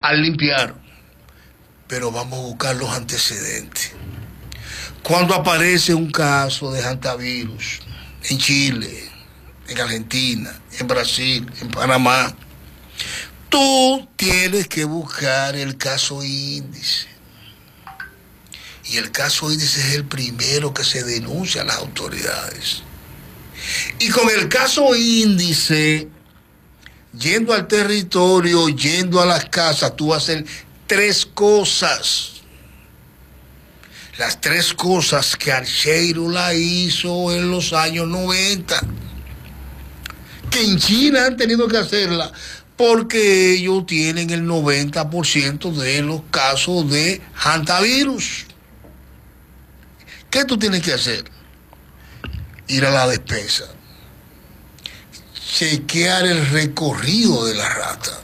al limpiar, pero vamos a buscar los antecedentes. Cuando aparece un caso de hantavirus en Chile, en Argentina, en Brasil, en Panamá, tú tienes que buscar el caso índice. Y el caso índice es el primero que se denuncia a las autoridades. Y con el caso índice, yendo al territorio, yendo a las casas, tú vas a hacer 3 cosas. Las 3 cosas que Archeiro la hizo en los años 90. Que en China han tenido que hacerla porque ellos tienen el 90% de los casos de hantavirus. ¿Qué tú tienes que hacer? Ir a la despensa, chequear el recorrido de la rata.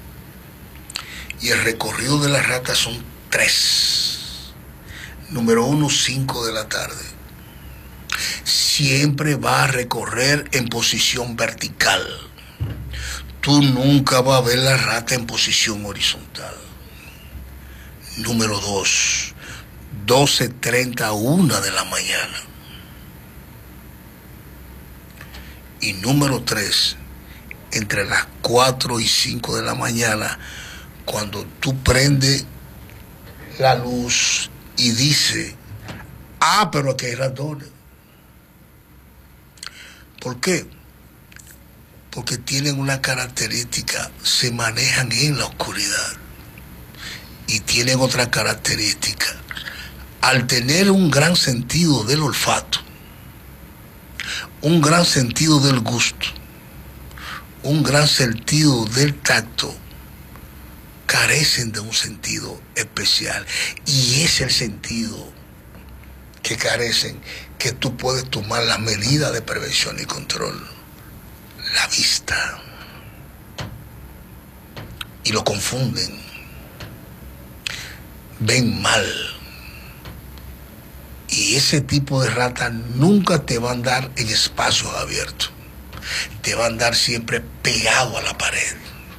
Y el recorrido de la rata son 3. Número 1, 5 de la tarde. Siempre va a recorrer en posición vertical. Tú nunca vas a ver la rata en posición horizontal. Número 2, 12:30, 1 de la mañana. Y número 3, entre las 4 y 5 de la mañana, cuando tú prendes la luz y dice, pero aquí hay ratones. ¿Por qué? Porque tienen una característica, se manejan en la oscuridad. Y tienen otra característica. Al tener un gran sentido del olfato, un gran sentido del gusto, un gran sentido del tacto, carecen de un sentido especial. Y es el sentido que carecen, que tú puedes tomar las medidas de prevención y control. La vista. Y lo confunden. Ven mal. Y ese tipo de ratas nunca te van a andar en espacios abiertos. Te van a andar siempre pegado a la pared.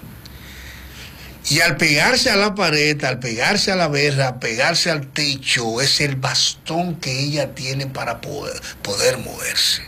Y al pegarse a la pared, al pegarse a la verja, al pegarse al techo, es el bastón que ellas tienen para poder moverse.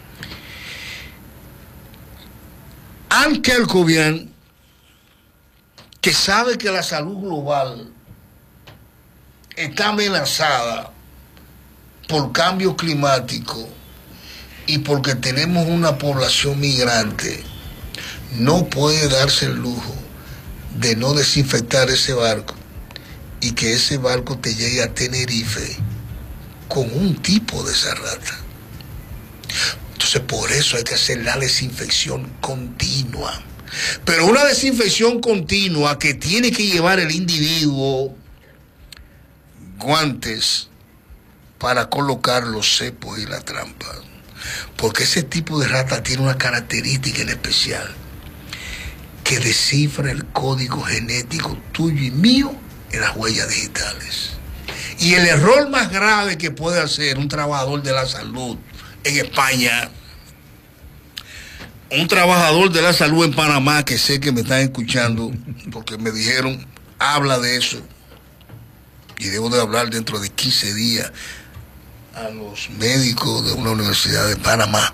Ankel Cobian, que sabe que la salud global está amenazada por cambio climático y porque tenemos una población migrante, no puede darse el lujo de no desinfectar ese barco y que ese barco te llegue a Tenerife con un tipo de esa rata. Entonces por eso hay que hacer la desinfección continua, pero una desinfección continua que tiene que llevar el individuo guantes para colocar los cepos y la trampa, porque ese tipo de rata tiene una característica en especial, que descifra el código genético tuyo y mío en las huellas digitales. Y el error más grave que puede hacer un trabajador de la salud en España, un trabajador de la salud en Panamá, que sé que me están escuchando, porque me dijeron, habla de eso, y debo de hablar dentro de 15 días a los médicos de una universidad de Panamá.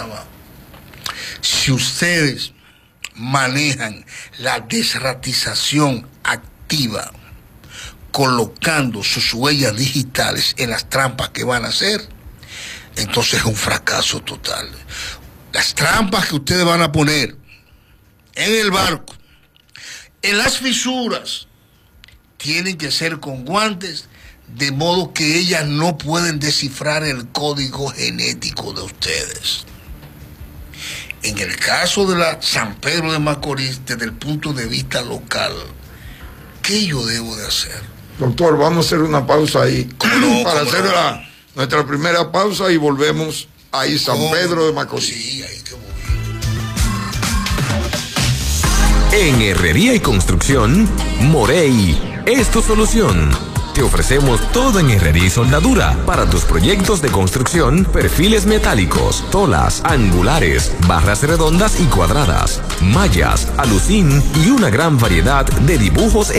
Si ustedes manejan la desratización activa, colocando sus huellas digitales en las trampas que van a hacer, entonces es un fracaso total. Las trampas que ustedes van a poner en el barco, en las fisuras, tienen que ser con guantes, de modo que ellas no pueden descifrar el código genético de ustedes. En el caso de la San Pedro de Macorís, desde el punto de vista local, ¿qué yo debo de hacer? Doctor, vamos a hacer una pausa ahí para hacer nuestra primera pausa y volvemos ahí, San Pedro de Macorís. Sí, ahí que voy. En Herrería y Construcción, Morey es tu solución. Te ofrecemos todo en herrería y soldadura para tus proyectos de construcción, perfiles metálicos, tolas, angulares, barras redondas y cuadradas, mallas, alucín y una gran variedad de dibujos